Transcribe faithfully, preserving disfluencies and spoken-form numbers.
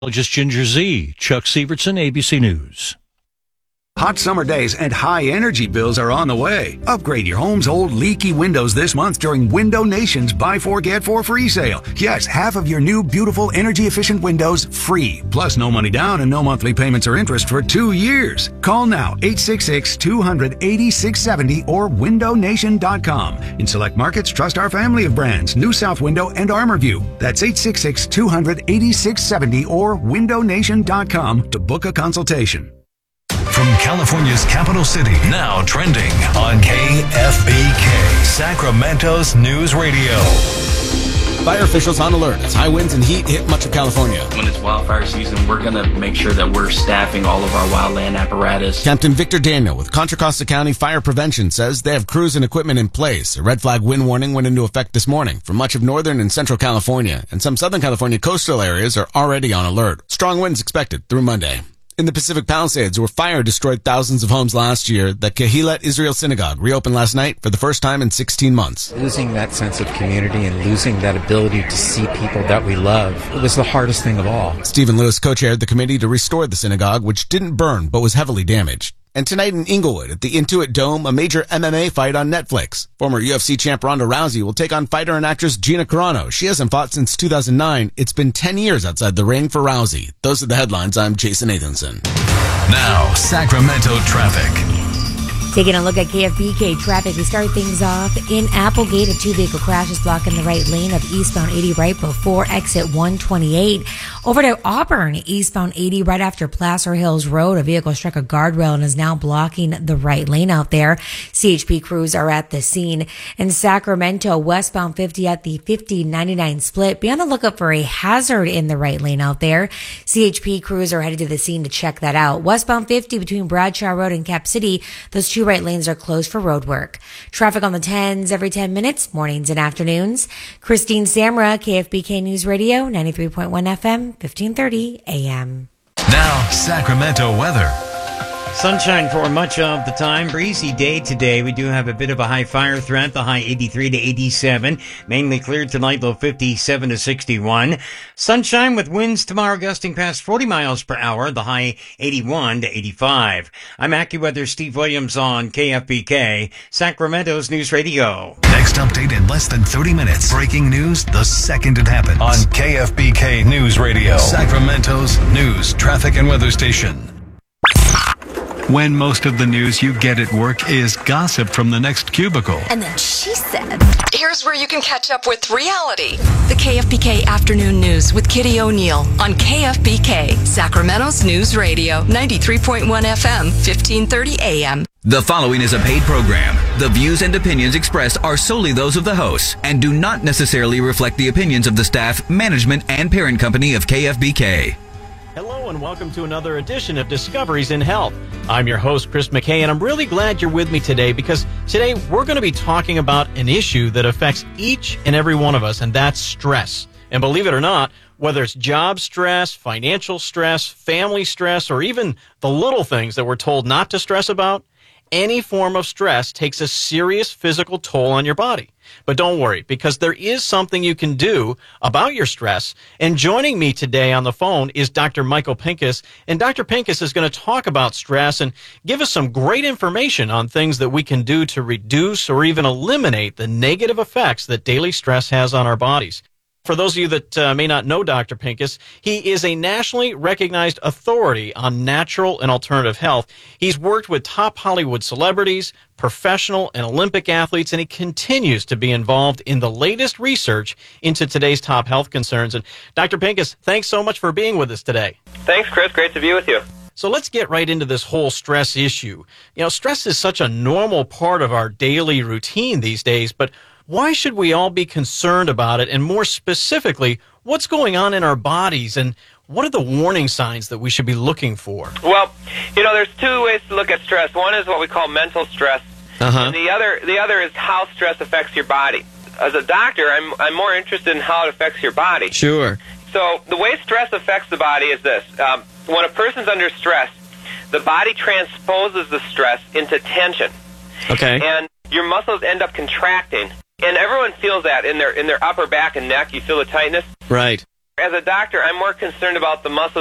Just Ginger Z, Chuck Sievertson, A B C News. Hot summer days and high energy bills are on the way. Upgrade your home's old leaky windows this month during Window Nation's Buy Four Get Four free sale. Yes, half of your new beautiful energy efficient windows free. Plus no money down and no monthly payments or interest for two years. Call now eight six six, two hundred, eighty-six seventy or window nation dot com. In select markets, trust our family of brands, New South Window and ArmorView. That's eight six six, two hundred, eighty-six seventy or window nation dot com to book a consultation. From California's capital city, now trending on K F B K, Sacramento's News Radio. Fire officials on alert as high winds and heat hit much of California. When it's wildfire season, we're going to make sure that we're staffing all of our wildland apparatus. Captain Victor Daniel with Contra Costa County Fire Prevention says they have crews and equipment in place. A red flag wind warning went into effect this morning for much of northern and central California, and some southern California coastal areas are already on alert. Strong winds expected through Monday. In the Pacific Palisades, where fire destroyed thousands of homes last year, the Kehillat Israel Synagogue reopened last night for the first time in sixteen months. Losing that sense of community and losing that ability to see people that we love, it was the hardest thing of all. Stephen Lewis co-chaired the committee to restore the synagogue, which didn't burn but was heavily damaged. And tonight in Inglewood at the Intuit Dome, a major M M A fight on Netflix. Former U F C champ Ronda Rousey will take on fighter and actress Gina Carano. She hasn't fought since two thousand nine. It's been ten years outside the ring for Rousey. Those are the headlines. I'm Jason Nathanson. Now, Sacramento traffic. Taking a look at K F B K traffic, we start things off in Applegate. A two-vehicle crash is blocking the right lane of eastbound eighty right before exit one twenty-eight. Over to Auburn, eastbound eighty right after Placer Hills Road. A vehicle struck a guardrail and is now blocking the right lane out there. C H P crews are at the scene. In Sacramento, westbound fifty at the fifty ninety-nine split. Be on the lookout for a hazard in the right lane out there. C H P crews are headed to the scene to check that out. Westbound fifty between Bradshaw Road and Cap City. Those two right lanes are closed for road work. Traffic on the tens every ten minutes, mornings and afternoons. Christine Samra, K F B K News Radio, ninety-three point one F M, fifteen thirty A M. Now, Sacramento weather. Sunshine for much of the time. Breezy day today. We do have a bit of a high fire threat. The high eighty-three to eighty-seven. Mainly cleared tonight, low fifty-seven to sixty-one. Sunshine with winds tomorrow gusting past forty miles per hour. The high eighty-one to eighty-five. I'm AccuWeather Steve Williams on K F B K, Sacramento's News Radio. Next update in less than thirty minutes. Breaking news the second it happens. On K F B K News Radio, Sacramento's news, traffic, and weather station. When most of the news you get at work is gossip from the next cubicle. And then she said, here's where you can catch up with reality. The K F B K Afternoon News with Kitty O'Neill on K F B K, Sacramento's News Radio, ninety-three point one F M, fifteen thirty A M. The following is a paid program. The views and opinions expressed are solely those of the hosts and do not necessarily reflect the opinions of the staff, management, and parent company of K F B K. Hello and welcome to another edition of Discoveries in Health. I'm your host, Chris McKay, and I'm really glad you're with me today because today we're going to be talking about an issue that affects each and every one of us, and that's stress. And believe it or not, whether it's job stress, financial stress, family stress, or even the little things that we're told not to stress about, any form of stress takes a serious physical toll on your body. But don't worry, because there is something you can do about your stress. And joining me today on the phone is Doctor Michael Pincus. And Doctor Pincus is going to talk about stress and give us some great information on things that we can do to reduce or even eliminate the negative effects that daily stress has on our bodies. For those of you that uh, may not know Doctor Pincus, he is a nationally recognized authority on natural and alternative health. He's worked with top Hollywood celebrities, professional and Olympic athletes, and he continues to be involved in the latest research into today's top health concerns. And Doctor Pincus, thanks so much for being with us today. Thanks, Chris. Great to be with you. So let's get right into this whole stress issue. You know, stress is such a normal part of our daily routine these days, but why should we all be concerned about it? And more specifically, what's going on in our bodies and what are the warning signs that we should be looking for? Well, you know, there's two ways to look at stress. One is what we call mental stress, uh-huh. and the other the other is how stress affects your body. As a doctor, I'm I'm more interested in how it affects your body. Sure. So the way stress affects the body is this. Um, when a person's under stress, the body transposes the stress into tension. Okay. And your muscles end up contracting. And everyone feels that in their in their upper back and neck. You feel the tightness. Right. as a doctor, I'm more concerned about the muscles